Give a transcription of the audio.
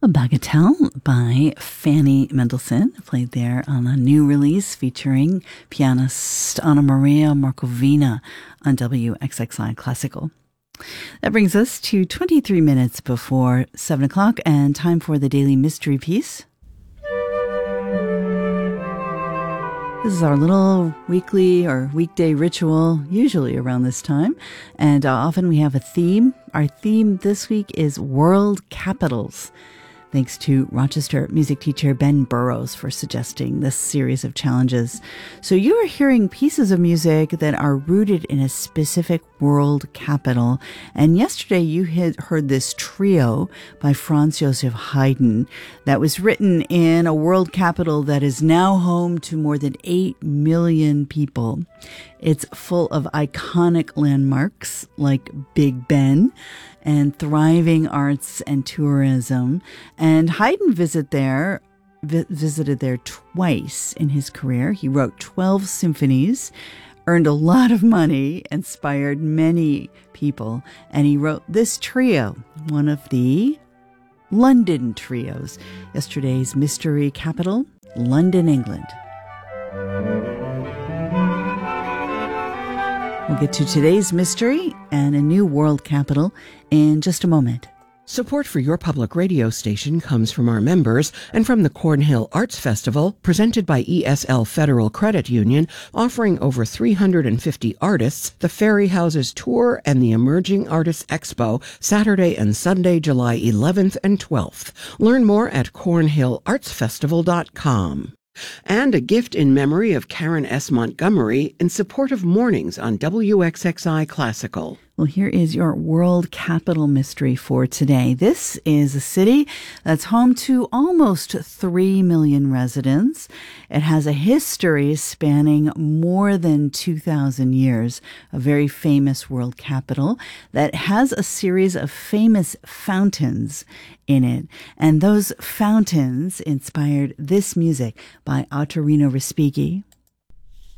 A Bagatelle by Fanny Mendelssohn, played there on a new release featuring pianist Anna Maria Markovina on WXXI Classical. That brings us to 23 minutes before 7 o'clock and time for the Daily Mystery Piece. This is our little weekly or weekday ritual, usually around this time, and often we have a theme. Our theme this week is World Capitals. Thanks to Rochester music teacher Ben Burrows for suggesting this series of challenges. So you are hearing pieces of music that are rooted in a specific world capital. And yesterday you had heard this trio by Franz Joseph Haydn that was written in a world capital that is now home to more than 8 million people. It's full of iconic landmarks like Big Ben and thriving arts and tourism. And Haydn visited there twice in his career. He wrote 12 symphonies, earned a lot of money, inspired many people, and he wrote this trio, one of the London trios. Yesterday's mystery capital, London, England. We'll get to today's mystery and a new world capital in just a moment. Support for your public radio station comes from our members and from the Cornhill Arts Festival, presented by ESL Federal Credit Union, offering over 350 artists, the Ferry Houses Tour and the Emerging Artists Expo, Saturday and Sunday, July 11th and 12th. Learn more at cornhillartsfestival.com. And a gift in memory of Karen S. Montgomery in support of mornings on WXXI Classical. Well, here is your world capital mystery for today. This is a city that's home to almost 3 million residents. It has a history spanning more than 2,000 years, a very famous world capital that has a series of famous fountains in it. And those fountains inspired this music by Ottorino Respighi.